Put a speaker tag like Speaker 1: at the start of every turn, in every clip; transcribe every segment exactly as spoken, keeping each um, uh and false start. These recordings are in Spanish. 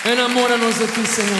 Speaker 1: Enamóranos de ti, Señor.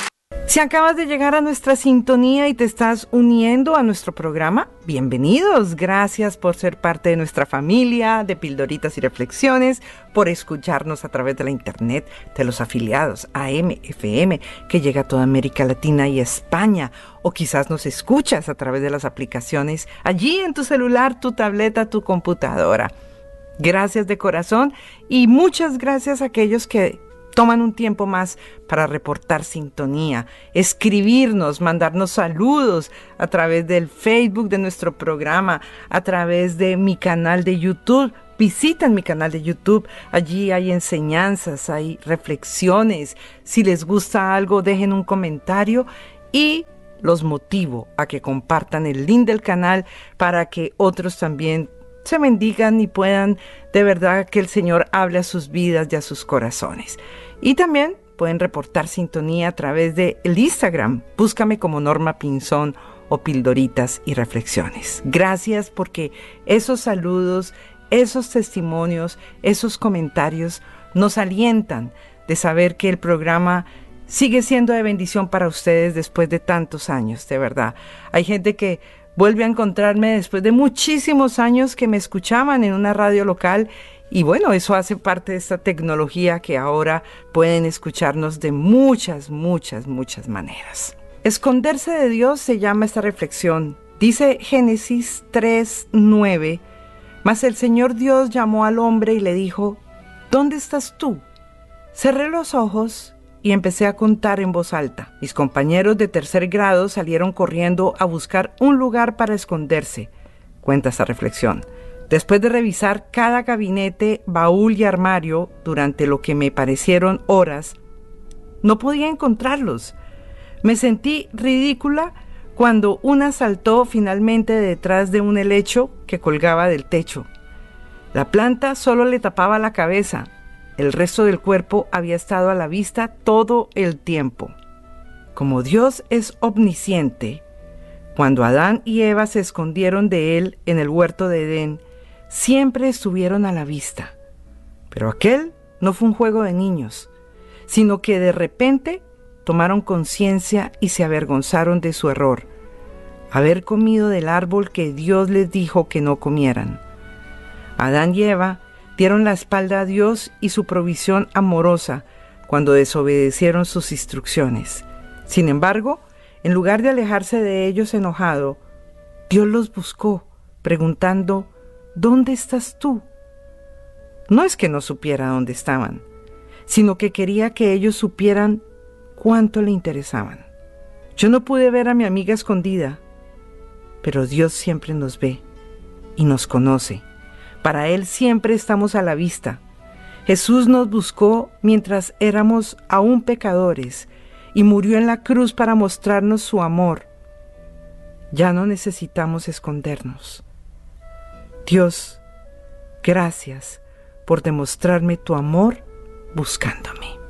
Speaker 2: Si acabas de llegar a nuestra sintonía y te estás uniendo a nuestro programa, bienvenidos. Gracias por ser parte de nuestra familia de Pildoritas y Reflexiones, por escucharnos a través de la internet de los afiliados A M F M, que llega a toda América Latina y España. O quizás nos escuchas a través de las aplicaciones allí en tu celular, tu tableta, tu computadora. Gracias de corazón y muchas gracias a aquellos que toman un tiempo más para reportar sintonía, escribirnos, mandarnos saludos a través del Facebook de nuestro programa, a través de mi canal de YouTube. Visiten mi canal de YouTube, allí hay enseñanzas, hay reflexiones. Si les gusta algo, dejen un comentario y los motivo a que compartan el link del canal para que otros también se bendigan y puedan de verdad que el Señor hable a sus vidas y a sus corazones. Y también pueden reportar sintonía a través de el Instagram. Búscame como Norma Pinzón o Pildoritas y Reflexiones. Gracias porque esos saludos, esos testimonios, esos comentarios nos alientan de saber que el programa sigue siendo de bendición para ustedes después de tantos años, de verdad. Hay gente que vuelve a encontrarme después de muchísimos años que me escuchaban en una radio local. Y bueno, eso hace parte de esta tecnología que ahora pueden escucharnos de muchas, muchas, muchas maneras. Esconderse de Dios se llama esta reflexión. Dice Génesis tres nueve, mas el Señor Dios llamó al hombre y le dijo, ¿dónde estás tú? Cerré los ojos y empecé a contar en voz alta. Mis compañeros de tercer grado salieron corriendo a buscar un lugar para esconderse. Cuenta esta reflexión. Después de revisar cada gabinete, baúl y armario durante lo que me parecieron horas, no podía encontrarlos. Me sentí ridícula cuando una saltó finalmente detrás de un helecho que colgaba del techo. La planta solo le tapaba la cabeza. El resto del cuerpo había estado a la vista todo el tiempo. Como Dios es omnisciente, cuando Adán y Eva se escondieron de él en el huerto de Edén, siempre estuvieron a la vista. Pero aquel no fue un juego de niños, sino que de repente tomaron conciencia y se avergonzaron de su error, haber comido del árbol que Dios les dijo que no comieran. Adán y Eva dieron la espalda a Dios y su provisión amorosa cuando desobedecieron sus instrucciones. Sin embargo, en lugar de alejarse de ellos enojado, Dios los buscó, preguntando, ¿dónde estás tú? No es que no supiera dónde estaban, sino que quería que ellos supieran cuánto le interesaban. Yo no pude ver a mi amiga escondida, pero Dios siempre nos ve y nos conoce. Para Él siempre estamos a la vista. Jesús nos buscó mientras éramos aún pecadores y murió en la cruz para mostrarnos su amor. Ya no necesitamos escondernos. Dios, gracias por demostrarme tu amor buscándome.